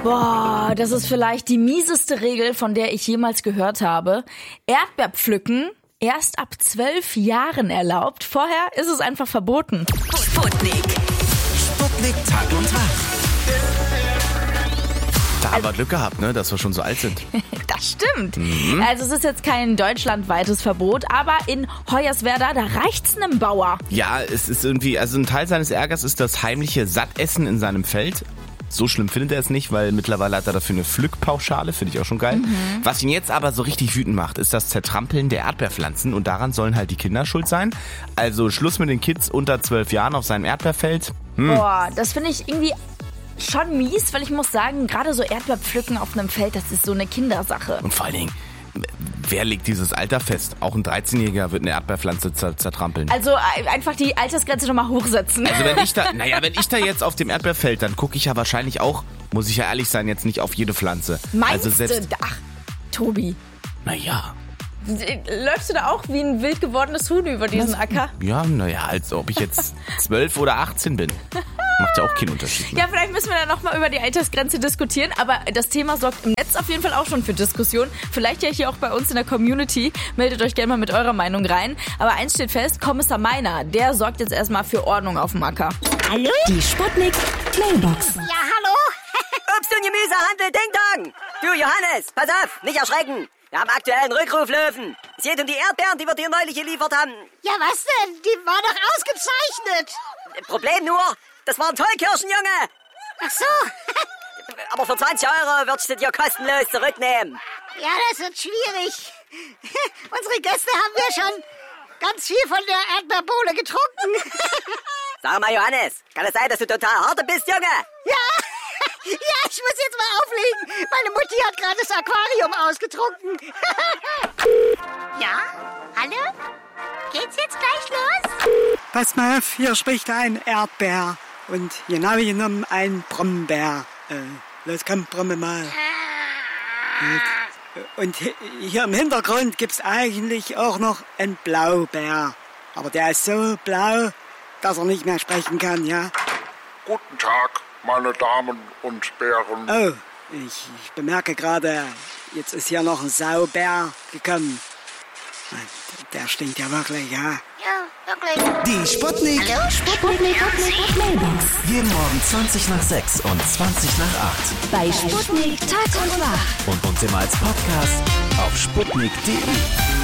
Boah, das ist vielleicht die mieseste Regel, von der ich jemals gehört habe. Erdbeerpflücken erst ab 12 Jahren erlaubt. Vorher ist es einfach verboten. Sputnik. Sputnik Tag und Tag. Da haben wir Glück gehabt, ne, dass wir schon so alt sind. Das stimmt. Also es ist jetzt kein deutschlandweites Verbot, aber in Hoyerswerda, da reicht's einem Bauer. Ja, es ist irgendwie, also ein Teil seines Ärgers ist das heimliche Sattessen in seinem Feld. So schlimm findet er es nicht, weil mittlerweile hat er dafür eine Pflückpauschale, finde ich auch schon geil. Was ihn jetzt aber so richtig wütend macht, ist das Zertrampeln der Erdbeerpflanzen und daran sollen halt die Kinder schuld sein. Also Schluss mit den Kids unter 12 Jahren auf seinem Erdbeerfeld. Boah, das finde ich irgendwie schon mies, weil ich muss sagen, gerade so Erdbeerpflücken auf einem Feld, das ist so eine Kindersache. Und vor allen Dingen, wer legt dieses Alter fest? Auch ein 13-Jähriger wird eine Erdbeerpflanze zertrampeln. Also einfach die Altersgrenze nochmal hochsetzen. Also wenn ich da jetzt auf dem Erdbeerfeld, dann gucke ich ja wahrscheinlich auch, muss ich ja ehrlich sein, jetzt nicht auf jede Pflanze. Meinst also selbst, du? Ach, Tobi. Naja. Läufst du da auch wie ein wild gewordenes Huhn über diesen Acker? Ja, naja, als ob ich jetzt 12 oder 18 bin. Macht ja auch keinen Unterschied. Ne? Ja, vielleicht müssen wir da nochmal über die Altersgrenze diskutieren, aber das Thema sorgt im Netz auf jeden Fall auch schon für Diskussion. Vielleicht ja hier auch bei uns in der Community. Meldet euch gerne mal mit eurer Meinung rein. Aber eins steht fest, Kommissar Meiner, der sorgt jetzt erstmal für Ordnung auf dem Acker. Hallo? Die Sputnik Mailbox. Ja, hallo? Obst und Gemüsehandel, Ding Dong. Du, Johannes, pass auf, nicht erschrecken. Wir haben aktuell einen Rückruf, Löwen. Es geht um die Erdbeeren, die wir dir neulich geliefert haben. Ja, was denn? Die war doch ausgezeichnet. Problem nur, das waren Tollkirschen, Junge. Ach so. Aber für 20 € würdest du dir kostenlos zurücknehmen. Ja, das wird schwierig. Unsere Gäste haben ja schon ganz viel von der Erdbeerbohle getrunken. Sag mal, Johannes, kann es sein, dass du total harte bist, Junge? Ja. Ja, ich muss jetzt mal auflegen. Meine Mutti hat gerade das Aquarium ausgetrunken. Ja? Hallo? Geht's jetzt gleich los? Pass mal auf, hier spricht ein Erdbeer und genau genommen ein Brombeer. Los, komm, bromme mal. Und hier im Hintergrund gibt's eigentlich auch noch einen Blaubeer. Aber der ist so blau, dass er nicht mehr sprechen kann, ja? Guten Tag, meine Damen und Bären. Oh, ich bemerke gerade, jetzt ist hier noch ein Saubär gekommen. Der stinkt ja wirklich, ja? Ja, wirklich. Die Sputnik. Hallo, Sputnik. Mailbox. Jeden Morgen 20 nach 6 und 20 nach 8. Bei Sputnik Tag und Wach. Und uns immer als Podcast auf sputnik.de.